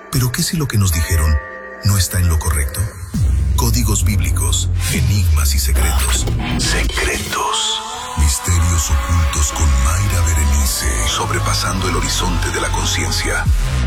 Pero ¿qué si lo que nos dijeron no está en lo correcto? Códigos bíblicos, enigmas y secretos. Secretos. Misterios ocultos con Mayra Berenice. Sobrepasando el horizonte de la conciencia.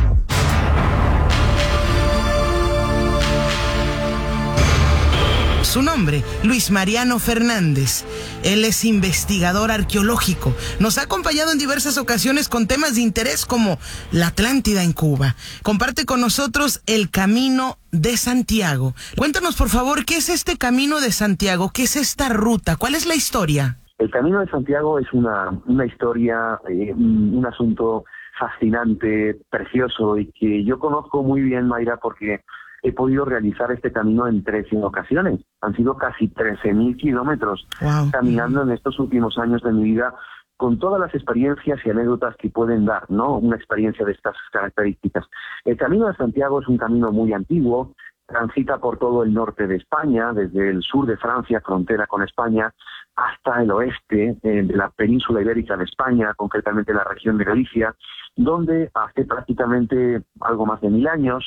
Su nombre, Luis Mariano Fernández. Él es investigador arqueológico. Nos ha acompañado en diversas ocasiones con temas de interés como la Atlántida en Cuba. Comparte con nosotros el Camino de Santiago. Cuéntanos, por favor, ¿qué es este Camino de Santiago? ¿Qué es esta ruta? ¿Cuál es la historia? El Camino de Santiago es una historia, un asunto fascinante, precioso, y que yo conozco muy bien, Mayra, porque he podido realizar este camino en 13 ocasiones. Han sido casi 13.000 kilómetros caminando en estos últimos años de mi vida, con todas las experiencias y anécdotas que pueden dar, ¿no? Una experiencia de estas características. El Camino de Santiago es un camino muy antiguo, transita por todo el norte de España, desde el sur de Francia, frontera con España, hasta el oeste de la península ibérica de España, concretamente la región de Galicia, donde hace prácticamente algo más de 1000 años,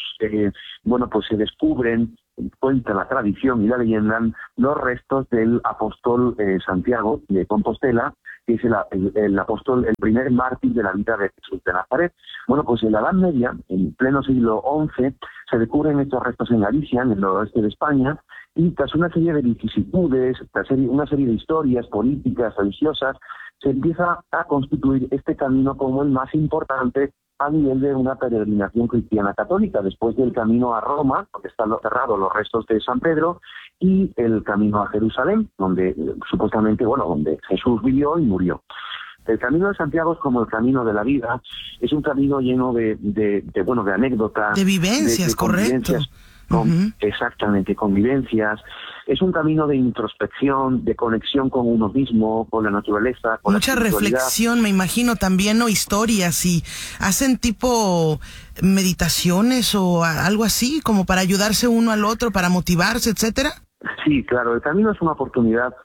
pues se descubren, cuenta la tradición y la leyenda, los restos del apóstol Santiago de Compostela, que es el apóstol, el primer mártir de la vida de Jesús de Nazaret. Bueno, pues en la Edad Media, en pleno siglo XI, se descubren estos restos en Galicia, en el noroeste de España, y tras una serie de vicisitudes, una serie de historias políticas, religiosas, se empieza a constituir este camino como el más importante a nivel de una peregrinación cristiana católica, después del camino a Roma, donde están enterrados los restos de San Pedro, y el camino a Jerusalén, donde supuestamente, donde Jesús vivió y murió. El Camino de Santiago es como el camino de la vida, es un camino lleno de anécdotas. De vivencias, correcto. Exactamente, convivencias. Es un camino de introspección, de conexión con uno mismo, con la naturaleza, con mucha reflexión, me imagino también, o historias, y hacen tipo meditaciones o algo así, como para ayudarse uno al otro, para motivarse, etcétera. Sí, claro, el camino es una oportunidad.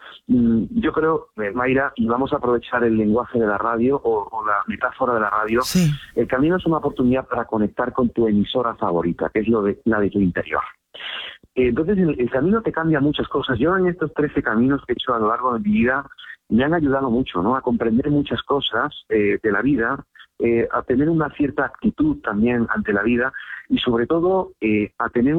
Yo creo, Mayra, y vamos a aprovechar el lenguaje de la radio o la metáfora de la radio. Sí. El camino es una oportunidad para conectar con tu emisora favorita, que es la de tu interior. Entonces, el camino te cambia muchas cosas. Yo en estos 13 caminos que he hecho a lo largo de mi vida, me han ayudado mucho, ¿no? A comprender muchas cosas de la vida, a tener una cierta actitud también ante la vida y sobre todo a tener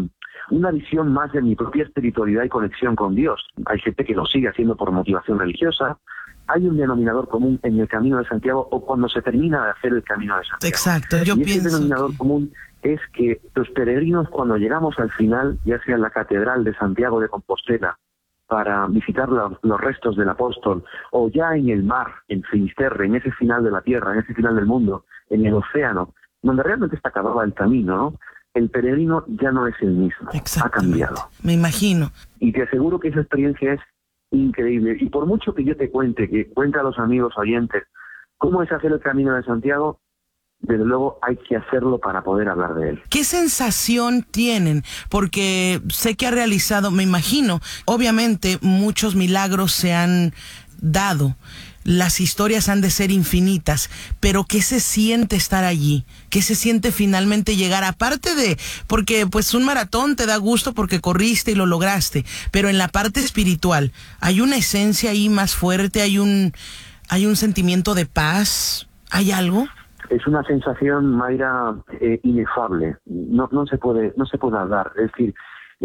una visión más de mi propia espiritualidad y conexión con Dios. Hay gente que lo sigue haciendo por motivación religiosa. Hay un denominador común en el Camino de Santiago o cuando se termina de hacer el Camino de Santiago. Exacto, yo pienso. Ese denominador común es que los peregrinos, cuando llegamos al final, ya sea en la Catedral de Santiago de Compostela, para visitar los restos del apóstol, o ya en el mar, en Finisterre, en ese final de la tierra, en ese final del mundo, en el océano, donde realmente está acabado el camino, ¿no? El peregrino ya no es el mismo, ha cambiado. Me imagino. Y te aseguro que esa experiencia es increíble. Y por mucho que yo te cuente a los amigos oyentes cómo es hacer el Camino de Santiago, desde luego hay que hacerlo para poder hablar de él. ¿Qué sensación tienen? Porque sé que ha realizado, me imagino, obviamente muchos milagros se han dado. Las historias han de ser infinitas, pero ¿qué se siente estar allí? ¿Qué se siente finalmente llegar? Aparte de, porque pues un maratón te da gusto porque corriste y lo lograste, pero en la parte espiritual, ¿hay una esencia ahí más fuerte? ¿Hay un sentimiento de paz? ¿Hay algo? Es una sensación, Mayra, inefable. No se puede hablar. Es decir,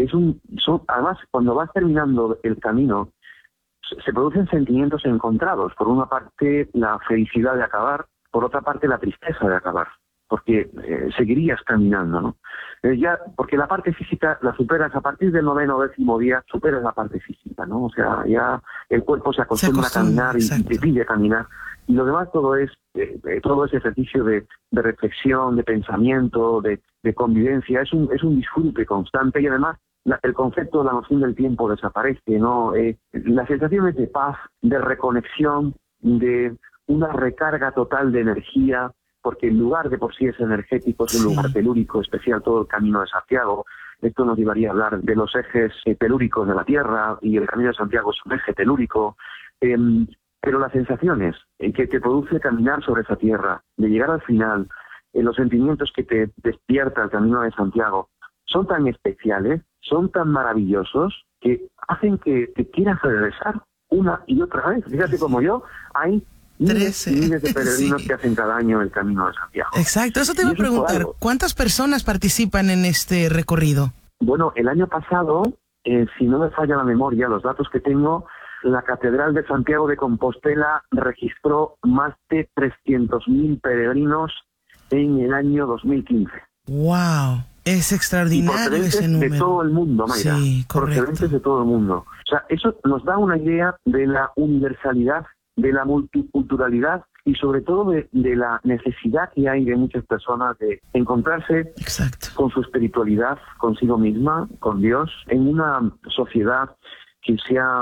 además, cuando vas terminando el camino, se producen sentimientos encontrados. Por una parte, la felicidad de acabar, por otra parte, la tristeza de acabar, porque seguirías caminando, ¿no? Porque la parte física la superas a partir del 9º o 10º día, superas la parte física, ¿no? O sea, ya el cuerpo se acostumbra a caminar y te pide caminar. Y lo demás todo es ejercicio de reflexión, de pensamiento, de convivencia. Es un disfrute constante y además el concepto, la noción del tiempo desaparece, ¿no? Las sensaciones de paz, de reconexión, de una recarga total de energía, porque el lugar de por sí es energético, es un lugar telúrico especial, todo el Camino de Santiago. Esto nos llevaría a hablar de los ejes telúricos de la Tierra, y el Camino de Santiago es un eje telúrico. Pero las sensaciones que te produce caminar sobre esa tierra, de llegar al final, los sentimientos que te despierta el Camino de Santiago son tan especiales, son tan maravillosos, que hacen que te quieras regresar una y otra vez. Fíjate, como yo, hay miles y miles de peregrinos que hacen cada año el Camino de Santiago. Exacto, eso te iba a preguntar. ¿Cuántas personas participan en este recorrido? Bueno, el año pasado, si no me falla la memoria, los datos que tengo, la Catedral de Santiago de Compostela registró más de 300.000 peregrinos en el año 2015. ¡Wow! Es extraordinario ese número. De todo el mundo, Mayra. Sí, correcto. Procedentes de todo el mundo. O sea, eso nos da una idea de la universalidad, de la multiculturalidad y sobre todo de la necesidad que hay de muchas personas de encontrarse con su espiritualidad, consigo misma, con Dios, en una sociedad que sea...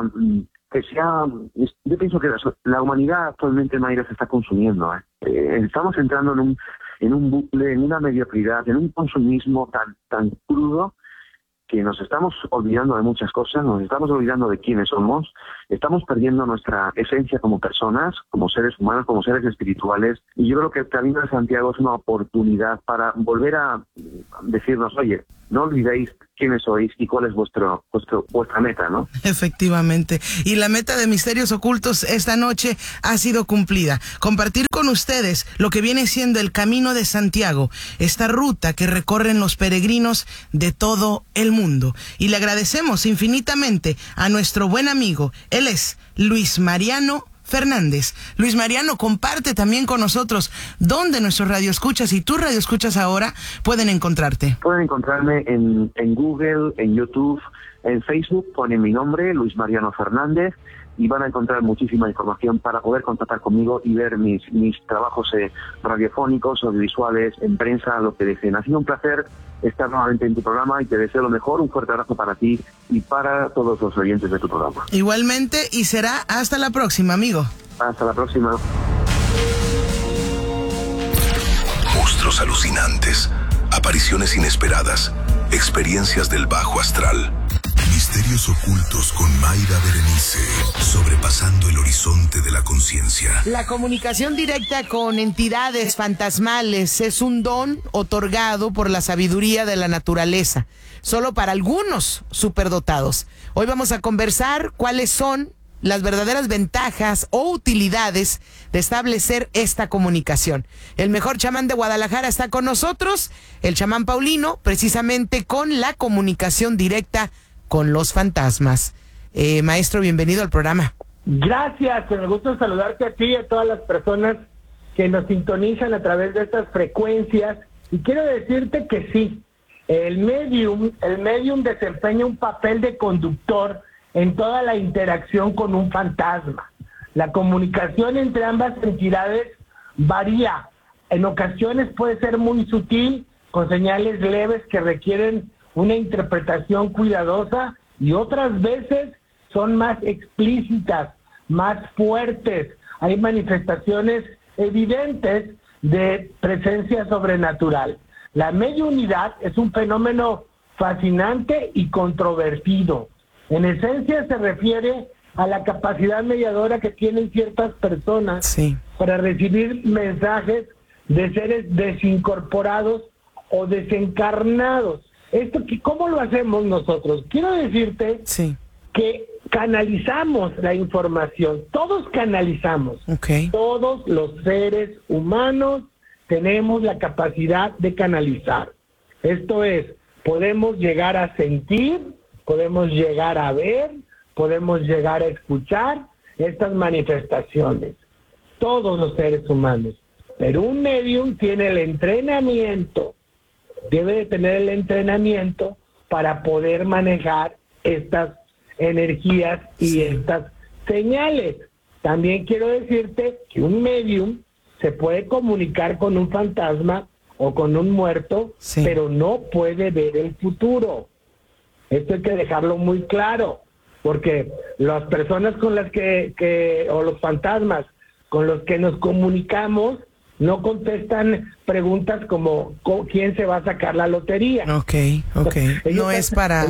yo pienso que la humanidad actualmente, Mayra, se está consumiendo. Estamos entrando en un bucle, en una mediocridad, en un consumismo tan crudo, que nos estamos olvidando de muchas cosas, nos estamos olvidando de quiénes somos, estamos perdiendo nuestra esencia como personas, como seres humanos, como seres espirituales, y yo creo que el Camino de Santiago es una oportunidad para volver a decirnos, oye, no olvidéis quiénes sois y cuál es vuestra meta, ¿no? Efectivamente. Y la meta de Misterios Ocultos esta noche ha sido cumplida. Compartir con ustedes lo que viene siendo el Camino de Santiago, esta ruta que recorren los peregrinos de todo el mundo. Y le agradecemos infinitamente a nuestro buen amigo. Él es Luis Mariano Fernández. Luis Mariano, comparte también con nosotros dónde nuestros radioescuchas y tus radioescuchas ahora pueden encontrarte. Pueden encontrarme en Google, en YouTube, en Facebook, ponen mi nombre, Luis Mariano Fernández, y van a encontrar muchísima información para poder contactar conmigo y ver mis trabajos radiofónicos, audiovisuales, en prensa, lo que deseen. Ha sido un placer estar nuevamente en tu programa y te deseo lo mejor. Un fuerte abrazo para ti y para todos los oyentes de tu programa. Igualmente, y será hasta la próxima, amigo. Hasta la próxima. Monstruos alucinantes, apariciones inesperadas, experiencias del bajo astral. Misterios ocultos con Mayra Berenice, sobrepasando el horizonte de la conciencia. La comunicación directa con entidades fantasmales es un don otorgado por la sabiduría de la naturaleza, solo para algunos superdotados. Hoy vamos a conversar cuáles son las verdaderas ventajas o utilidades de establecer esta comunicación. El mejor chamán de Guadalajara está con nosotros, el chamán Paulino, precisamente con la comunicación directa con los fantasmas. Maestro, bienvenido al programa. Gracias, con el gusto de saludarte a ti y a todas las personas que nos sintonizan a través de estas frecuencias. Y quiero decirte que sí, el medium desempeña un papel de conductor en toda la interacción con un fantasma. La comunicación entre ambas entidades varía. En ocasiones puede ser muy sutil, con señales leves que requieren una interpretación cuidadosa, y otras veces son más explícitas, más fuertes. Hay manifestaciones evidentes de presencia sobrenatural. La mediunidad es un fenómeno fascinante y controvertido. En esencia se refiere a la capacidad mediadora que tienen ciertas personas para recibir mensajes de seres desincorporados o desencarnados. ¿Cómo lo hacemos nosotros? Quiero decirte que canalizamos la información. Todos canalizamos. Todos los seres humanos tenemos la capacidad de canalizar. Esto es, podemos llegar a sentir, podemos llegar a ver, podemos llegar a escuchar estas manifestaciones. Todos los seres humanos. Pero un medium tiene el entrenamiento, debe de tener el entrenamiento para poder manejar estas energías y estas señales. También quiero decirte que un medium se puede comunicar con un fantasma o con un muerto, pero no puede ver el futuro. Esto hay que dejarlo muy claro, porque las personas con las o los fantasmas con los que nos comunicamos no contestan preguntas como ¿quién se va a sacar la lotería? No es para...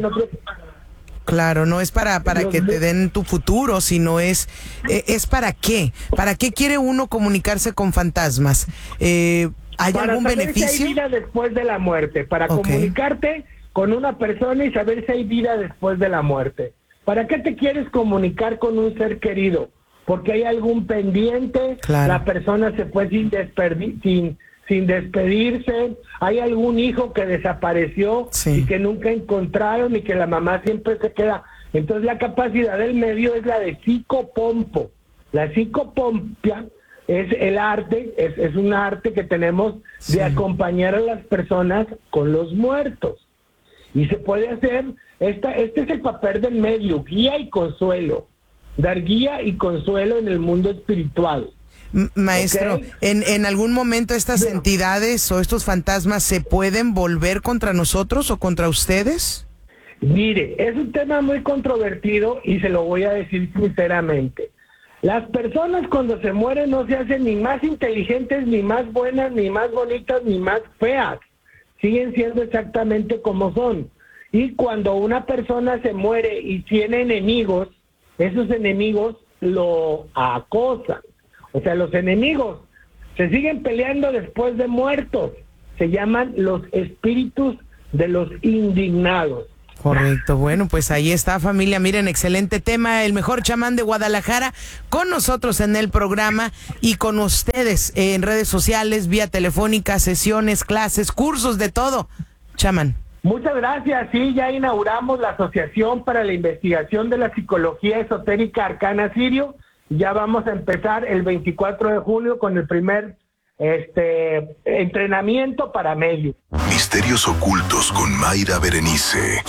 Claro, no es para que te den tu futuro, sino es para qué. ¿Para qué quiere uno comunicarse con fantasmas? ¿Hay para algún saber beneficio? si hay vida después de la muerte, para comunicarte con una persona y saber si hay vida después de la muerte. ¿Para qué te quieres comunicar con un ser querido? Porque hay algún pendiente, la persona se fue sin despedirse, hay algún hijo que desapareció y que nunca encontraron y que la mamá siempre se queda. Entonces la capacidad del medio es la de psicopompo. La psicopompia es el arte, es un arte que tenemos de acompañar a las personas con los muertos. Y se puede hacer, este es el papel del medio, guía y consuelo, dar guía y consuelo en el mundo espiritual. Maestro, ¿en algún momento estas entidades o estos fantasmas se pueden volver contra nosotros o contra ustedes? Mire, es un tema muy controvertido y se lo voy a decir sinceramente. Las personas cuando se mueren no se hacen ni más inteligentes, ni más buenas, ni más bonitas, ni más feas. Siguen siendo exactamente como son. Y cuando una persona se muere y tiene enemigos, esos enemigos lo acosan. O sea, los enemigos se siguen peleando después de muertos. Se llaman los espíritus de los indignados. Correcto, bueno, pues ahí está, familia. Miren, excelente tema, el mejor chamán de Guadalajara con nosotros en el programa y con ustedes en redes sociales, vía telefónica, sesiones, clases, cursos, de todo. Chamán. Muchas gracias, sí, ya inauguramos la Asociación para la Investigación de la Psicología Esotérica Arcana Sirio. Ya vamos a empezar el 24 de julio con el primer entrenamiento para medios. Misterios ocultos con Mayra Berenice,